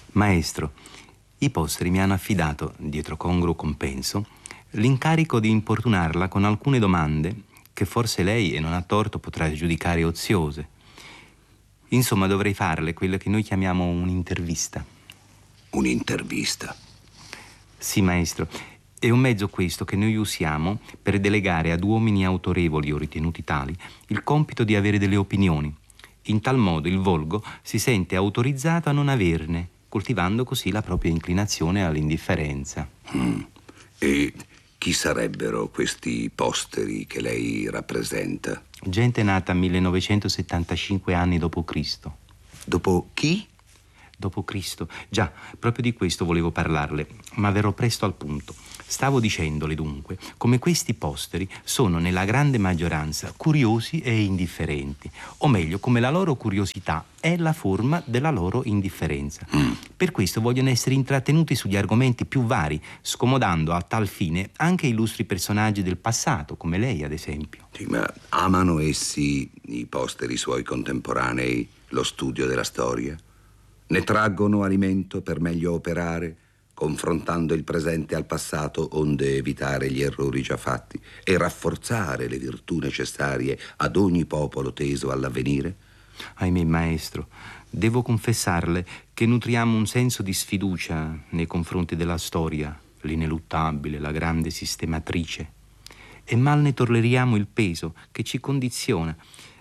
Maestro, i posteri mi hanno affidato, dietro congruo compenso, l'incarico di importunarla con alcune domande che forse lei, e non a torto, potrà giudicare oziose. Insomma, dovrei farle quella che noi chiamiamo un'intervista. Un'intervista? Sì, maestro. È un mezzo questo che noi usiamo per delegare ad uomini autorevoli o ritenuti tali il compito di avere delle opinioni. In tal modo il volgo si sente autorizzato a non averne, coltivando così la propria inclinazione all'indifferenza. E chi sarebbero questi posteri che lei rappresenta? Gente nata 1975 anni dopo Cristo. Dopo chi? Dopo Cristo. Già, proprio di questo volevo parlarle, ma verrò presto al punto. Stavo dicendole dunque come questi posteri sono nella grande maggioranza curiosi e indifferenti, o meglio, come la loro curiosità è la forma della loro indifferenza. Per questo vogliono essere intrattenuti sugli argomenti più vari, scomodando a tal fine anche illustri personaggi del passato, come lei ad esempio. Sì, ma amano essi, i posteri suoi contemporanei, lo studio della storia? Ne traggono alimento per meglio operare, confrontando il presente al passato onde evitare gli errori già fatti e rafforzare le virtù necessarie ad ogni popolo teso all'avvenire? Ahimè, maestro, devo confessarle che nutriamo un senso di sfiducia nei confronti della storia, l'ineluttabile, la grande sistematrice, e mal ne tolleriamo il peso che ci condiziona.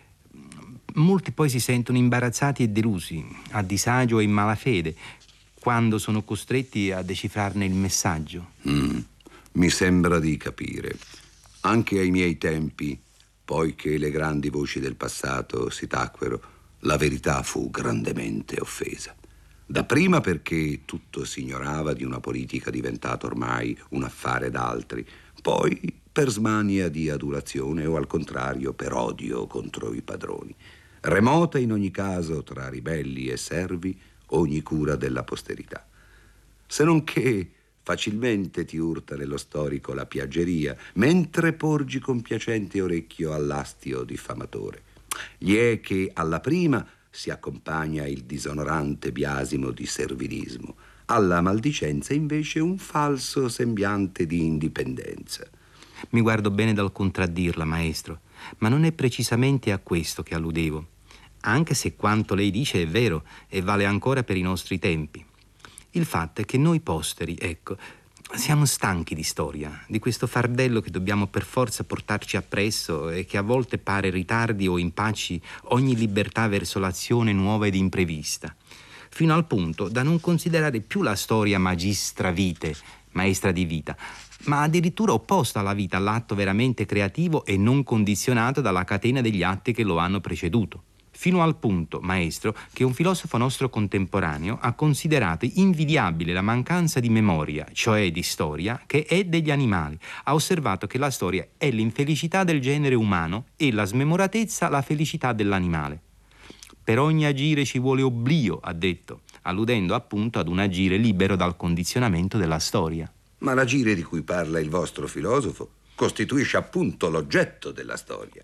Molti poi si sentono imbarazzati e delusi, a disagio e in malafede, quando sono costretti a decifrarne il messaggio. Mi sembra di capire. Anche ai miei tempi, poiché le grandi voci del passato si tacquero, la verità fu grandemente offesa. Dapprima perché tutto si ignorava di una politica diventata ormai un affare d'altri, poi per smania di adulazione o al contrario per odio contro i padroni. Remota in ogni caso tra ribelli e servi ogni cura della posterità. Se non che facilmente ti urta nello storico la piaggeria, mentre porgi compiacente orecchio all'astio diffamatore. Gli è che alla prima si accompagna il disonorante biasimo di servilismo, alla maldicenza invece un falso sembiante di indipendenza. Mi guardo bene dal contraddirla, maestro, ma non è precisamente a questo che alludevo, anche se quanto lei dice è vero e vale ancora per i nostri tempi. Il fatto è che noi posteri, ecco, siamo stanchi di storia, di questo fardello che dobbiamo per forza portarci appresso e che a volte pare ritardi o impacci ogni libertà verso l'azione nuova ed imprevista, fino al punto da non considerare più la storia magistra vitae, maestra di vita, ma addirittura opposta alla vita, all'atto veramente creativo e non condizionato dalla catena degli atti che lo hanno preceduto. Fino al punto, maestro, che un filosofo nostro contemporaneo ha considerato invidiabile la mancanza di memoria, cioè di storia, che è degli animali. Ha osservato che la storia è l'infelicità del genere umano e la smemoratezza la felicità dell'animale. Per ogni agire ci vuole oblio, ha detto, alludendo appunto ad un agire libero dal condizionamento della storia. Ma l'agire di cui parla il vostro filosofo costituisce appunto l'oggetto della storia.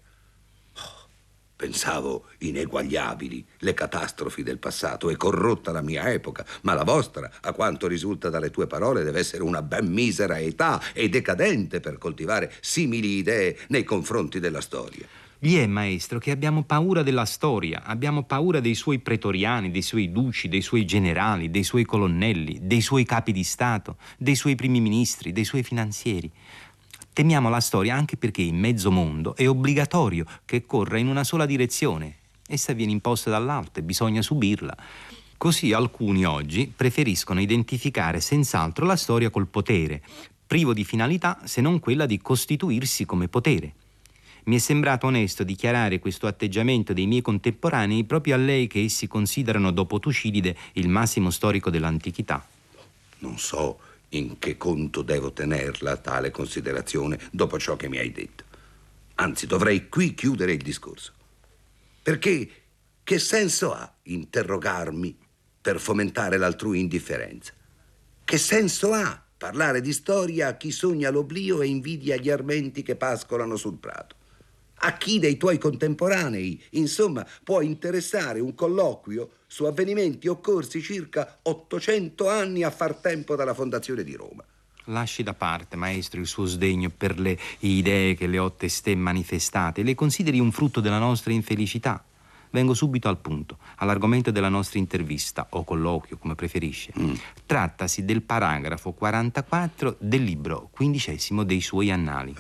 Pensavo ineguagliabili le catastrofi del passato e corrotta la mia epoca, ma la vostra, a quanto risulta dalle tue parole, deve essere una ben misera età e decadente per coltivare simili idee nei confronti della storia. Gli è, maestro, che abbiamo paura della storia, abbiamo paura dei suoi pretoriani, dei suoi duci, dei suoi generali, dei suoi colonnelli, dei suoi capi di Stato, dei suoi primi ministri, dei suoi finanzieri. Temiamo la storia anche perché in mezzo mondo è obbligatorio che corra in una sola direzione. Essa viene imposta dall'alto e bisogna subirla. Così alcuni oggi preferiscono identificare senz'altro la storia col potere, privo di finalità se non quella di costituirsi come potere. Mi è sembrato onesto dichiarare questo atteggiamento dei miei contemporanei proprio a lei che essi considerano dopo Tucidide il massimo storico dell'antichità. Non so in che conto devo tenerla tale considerazione dopo ciò che mi hai detto. Anzi, dovrei qui chiudere il discorso. Perché che senso ha interrogarmi per fomentare l'altrui indifferenza? Che senso ha parlare di storia a chi sogna l'oblio e invidia gli armenti che pascolano sul prato? A chi dei tuoi contemporanei, insomma, può interessare un colloquio su avvenimenti occorsi circa 800 anni a far tempo dalla fondazione di Roma? Lasci da parte, maestro, il suo sdegno per le idee che le ho testé manifestate e le consideri un frutto della nostra infelicità. Vengo subito al punto, all'argomento della nostra intervista, o colloquio, come preferisce. Trattasi del paragrafo 44 del libro 15° dei suoi annali.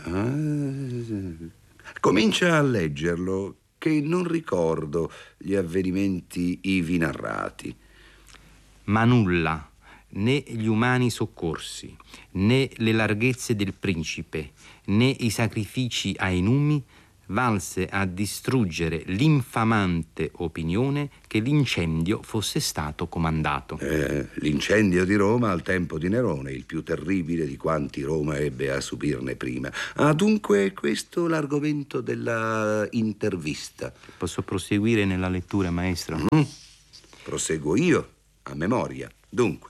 Comincia a leggerlo, che non ricordo gli avvenimenti ivi narrati. Ma nulla, né gli umani soccorsi, né le larghezze del principe, né i sacrifici ai numi, valse a distruggere l'infamante opinione che l'incendio fosse stato comandato. L'incendio di Roma al tempo di Nerone, il più terribile di quanti Roma ebbe a subirne prima. Dunque questo l'argomento della intervista. Posso proseguire nella lettura, maestro? Proseguo io, a memoria. Dunque,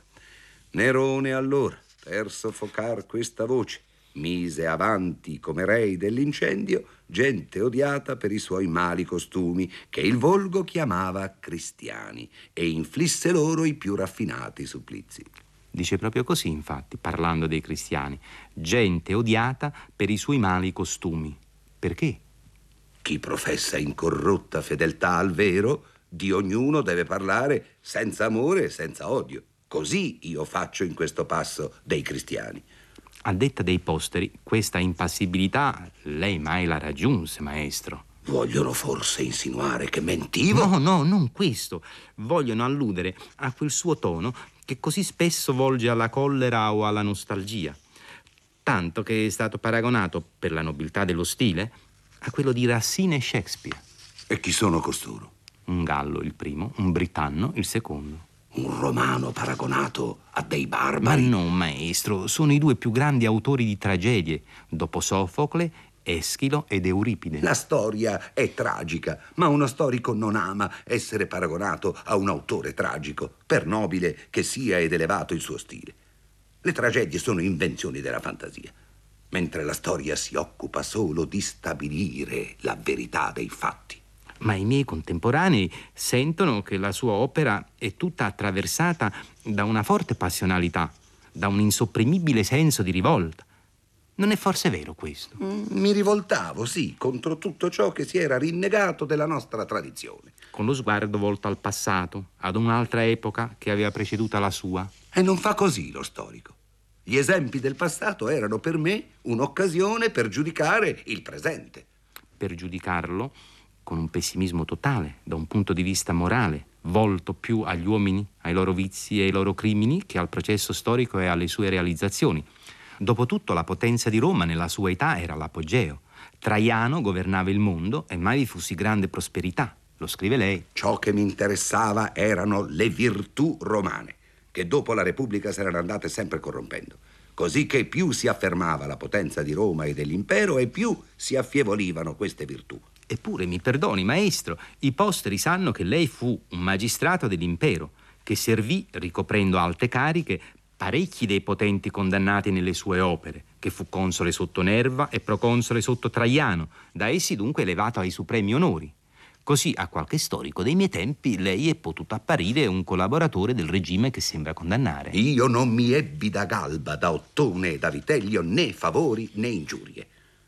Nerone allora, per soffocar questa voce, mise avanti come rei dell'incendio gente odiata per i suoi mali costumi, che il volgo chiamava cristiani, e inflisse loro i più raffinati supplizi. Dice proprio così, infatti, parlando dei cristiani. Gente odiata per i suoi mali costumi. Perché? Chi professa incorrotta fedeltà al vero, di ognuno deve parlare senza amore e senza odio. Così io faccio in questo passo dei cristiani. A detta dei posteri, questa impassibilità lei mai la raggiunse, maestro. Vogliono forse insinuare che mentivo? No, non questo. Vogliono alludere a quel suo tono che così spesso volge alla collera o alla nostalgia. Tanto che è stato paragonato, per la nobiltà dello stile, a quello di Racine e Shakespeare. E chi sono costoro? Un gallo il primo, un britanno il secondo. Un romano paragonato a dei Ma barbari? no, maestro, sono i due più grandi autori di tragedie, dopo Sofocle, Eschilo ed Euripide. La storia è tragica, ma uno storico non ama essere paragonato a un autore tragico, per nobile che sia ed elevato il suo stile. Le tragedie sono invenzioni della fantasia, mentre la storia si occupa solo di stabilire la verità dei fatti. Ma i miei contemporanei sentono che la sua opera è tutta attraversata da una forte passionalità, da un insopprimibile senso di rivolta. Non è forse vero questo? Mi rivoltavo, sì, contro tutto ciò che si era rinnegato della nostra tradizione. Con lo sguardo volto al passato, ad un'altra epoca che aveva preceduta la sua. E non fa così lo storico. Gli esempi del passato erano per me un'occasione per giudicare il presente. Per giudicarlo con un pessimismo totale, da un punto di vista morale, volto più agli uomini, ai loro vizi e ai loro crimini, che al processo storico e alle sue realizzazioni. Dopotutto la potenza di Roma nella sua età era l'apogeo. Traiano governava il mondo e mai vi fu sì grande prosperità. Lo scrive lei. Ciò che mi interessava erano le virtù romane, che dopo la Repubblica si erano andate sempre corrompendo. Così che più si affermava la potenza di Roma e dell'impero e più si affievolivano queste virtù. Eppure, mi perdoni, maestro, i posteri sanno che lei fu un magistrato dell'impero, che servì, ricoprendo alte cariche, parecchi dei potenti condannati nelle sue opere, che fu console sotto Nerva e proconsole sotto Traiano, da essi dunque elevato ai supremi onori. Così a qualche storico dei miei tempi lei è potuto apparire un collaboratore del regime che sembra condannare. Io non mi ebbi da Galba, da Ottone e da Vitelio né favori né ingiurie.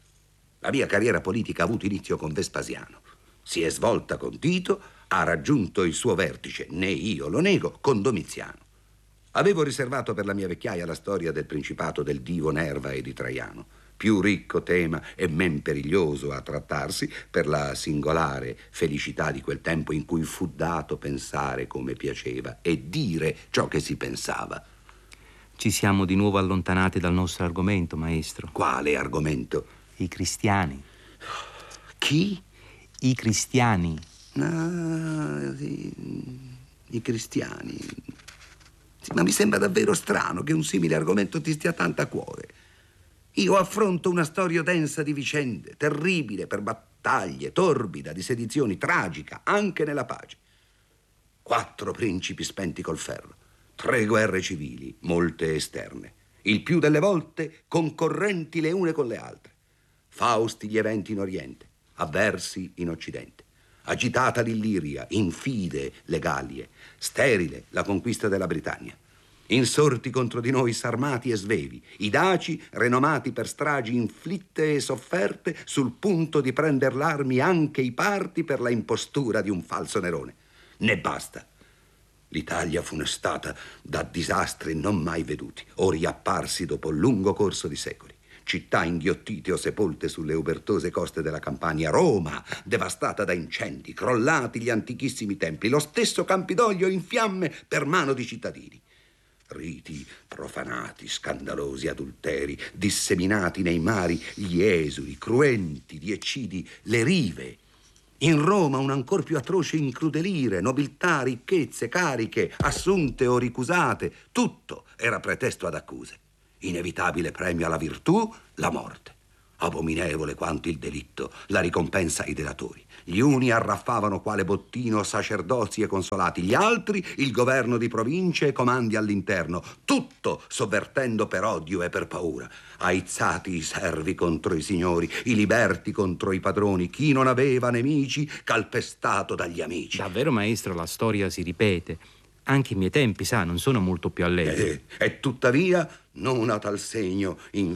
La mia carriera politica ha avuto inizio con Vespasiano. Si è svolta con Tito, ha raggiunto il suo vertice, né io lo nego, con Domiziano. Avevo riservato per la mia vecchiaia la storia del principato del divo Nerva e di Traiano, più ricco tema e men periglioso a trattarsi per la singolare felicità di quel tempo in cui fu dato pensare come piaceva e dire ciò che si pensava. Ci siamo di nuovo allontanati dal nostro argomento, maestro. Quale argomento? I cristiani. Chi? I cristiani. I cristiani. Sì, ma mi sembra davvero strano che un simile argomento ti stia tanto a cuore. Io affronto una storia densa di vicende, terribile per battaglie, torbida di sedizioni, tragica anche nella pace. 4 principi spenti col ferro, 3 guerre civili, molte esterne, il più delle volte concorrenti le une con le altre. Fausti gli eventi in Oriente, avversi in Occidente. Agitata l'Illiria, infide le Gallie, sterile la conquista della Britannia. Insorti contro di noi Sarmati e Svevi, i Daci renomati per stragi inflitte e sofferte, sul punto di prender l'armi anche i Parti per la impostura di un falso Nerone. Ne basta. L'Italia funestata da disastri non mai veduti, o riapparsi dopo lungo corso di secoli. Città inghiottite o sepolte sulle ubertose coste della Campania, Roma devastata da incendi, crollati gli antichissimi templi, lo stesso Campidoglio in fiamme per mano di cittadini. Riti profanati, scandalosi adulteri, disseminati nei mari gli esuli, cruenti di eccidi le rive. In Roma un ancor più atroce incrudelire, nobiltà, ricchezze, cariche, assunte o ricusate, tutto era pretesto ad accuse. Inevitabile premio alla virtù, la morte. Abominevole quanto il delitto, la ricompensa ai delatori. Gli uni arraffavano quale bottino sacerdozi e consolati, gli altri il governo di province e comandi all'interno, tutto sovvertendo per odio e per paura. Aizzati i servi contro i signori, i liberti contro i padroni, chi non aveva nemici calpestato dagli amici. Davvero, maestro, la storia si ripete. Anche i miei tempi, sa, non sono molto più allegri. E tuttavia non a tal segno in